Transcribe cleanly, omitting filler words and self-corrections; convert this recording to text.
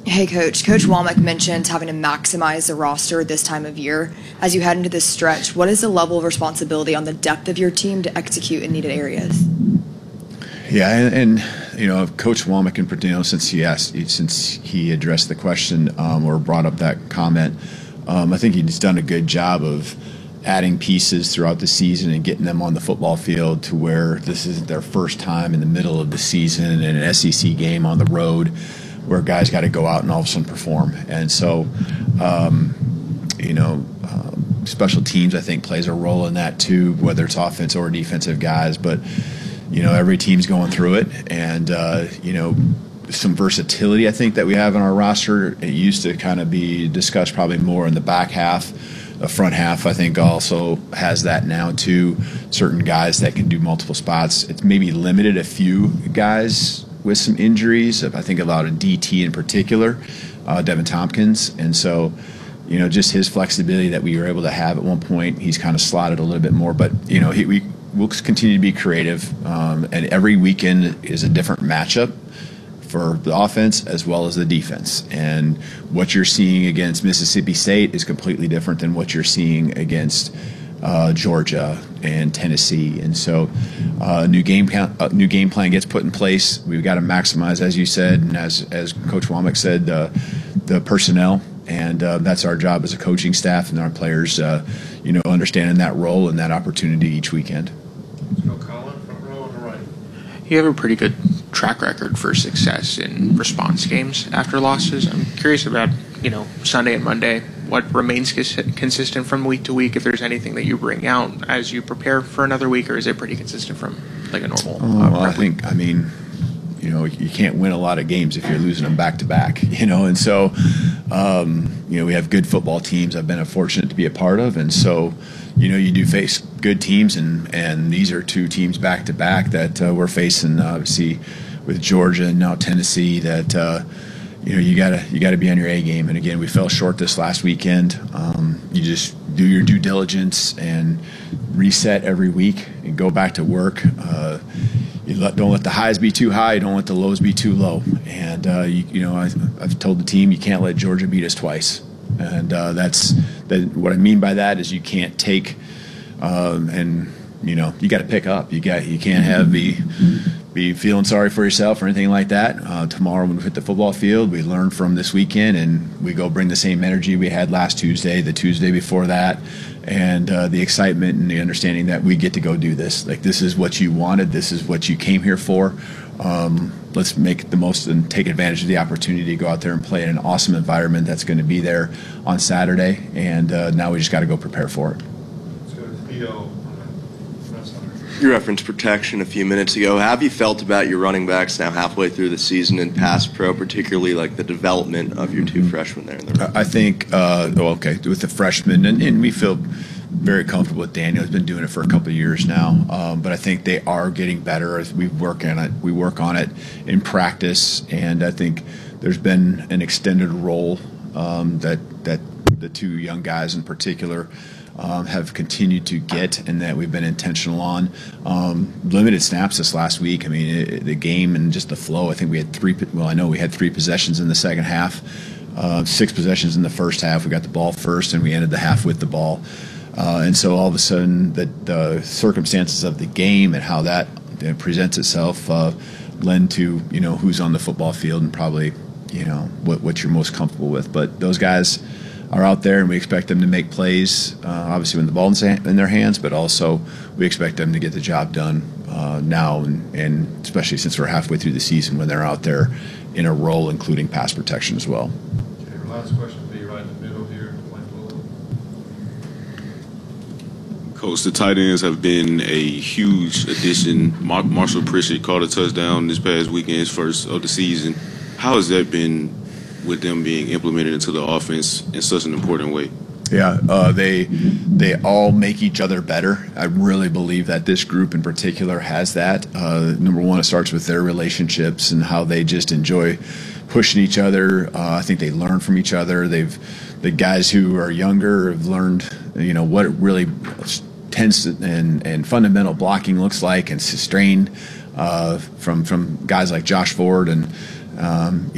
Hey, Coach. Coach Womack mentioned having to maximize the roster this time of year. As you head into this stretch, what is the level of responsibility on the depth of your team to execute in needed areas? Yeah, and Coach Womack in particular, since he addressed the question or brought up that comment, I think he's done a good job of adding pieces throughout the season and getting them on the football field to where this isn't their first time in the middle of the season in an SEC game on the road where guys got to go out and all of a sudden perform. And so, special teams, I think, plays a role in that too, whether it's offensive or defensive guys. But, every team's going through it. And, some versatility, I think, that we have in our roster. It used to kind of be discussed probably more in the back half. The front half, I think, also has that now too. Certain guys that can do multiple spots. It's maybe limited a few guys with some injuries. I think about a DT in particular, Devin Tompkins. And so, just his flexibility that we were able to have at one point, he's kind of slotted a little bit more. But, we'll continue to be creative. And every weekend is a different matchup for the offense as well as the defense. And what you're seeing against Mississippi State is completely different than what you're seeing against Georgia and Tennessee. And so new game plan gets put in place. We've got to maximize, as you said, and as Coach Womack said, the personnel. And that's our job as a coaching staff and our players, understanding that role and that opportunity each weekend. Let's go, Colin, front row on the right. You have a pretty good track record for success in response games after losses. I'm curious about, Sunday and Monday, what remains consistent from week to week, if there's anything that you bring out as you prepare for another week, or is it pretty consistent from like a normal you can't win a lot of games if you're losing them back to back, and so, we have good football teams I've been fortunate to be a part of. And so, you do face good teams, and these are two teams back to back that we're facing, obviously, with Georgia and now Tennessee. That you gotta be on your A game. And again, we fell short this last weekend. You just do your due diligence and reset every week and go back to work. Don't let the highs be too high. Don't let the lows be too low. And I've told the team you can't let Georgia beat us twice. And what I mean by that is you can't take you got to pick up. You can't be feeling sorry for yourself or anything like that. Tomorrow when we hit the football field, we learn from this weekend and we go bring the same energy we had last Tuesday, the Tuesday before that, and the excitement and the understanding that we get to go do this. Like, this is what you wanted. This is what you came here for. Let's make the most and take advantage of the opportunity to go out there and play in an awesome environment that's going to be there on Saturday. And now we just got to go prepare for it. Let's go to Theo. You referenced protection a few minutes ago. How have you felt about your running backs now halfway through the season in pass pro, particularly like the development of your two freshmen there in the room? I think, with the freshmen, and we feel very comfortable with Daniel. He's been doing it for a couple of years now, but I think they are getting better as we work on it. We work on it in practice, and I think there's been an extended role that the two young guys in particular have continued to get, and that we've been intentional on. Limited snaps this last week. I mean, the game and just the flow. I think we had three possessions in the second half, 6 possessions in the first half. We got the ball first, and we ended the half with the ball. And so all of a sudden, the circumstances of the game and how that presents itself lend to who's on the football field and probably what you're most comfortable with. But those guys are out there, and we expect them to make plays, obviously when the ball's in their hands, but also we expect them to get the job done now, and especially since we're halfway through the season when they're out there in a role, including pass protection as well. Okay, our last question will be right in the middle here. Coach, the tight ends have been a huge addition. Marshall Pritchett caught a touchdown this past weekend's first of the season. How has that been with them being implemented into the offense in such an important way? Yeah, they all make each other better. I really believe that this group in particular has that. Number one, it starts with their relationships and how they just enjoy pushing each other. I think they learn from each other. The guys who are younger have learned, what it really tends to, and fundamental blocking looks like, and sustained from guys like Josh Ford and